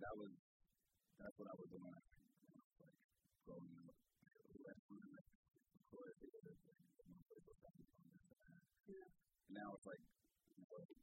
that's what I was doing. Like growing up, restaurant, of course, now it's like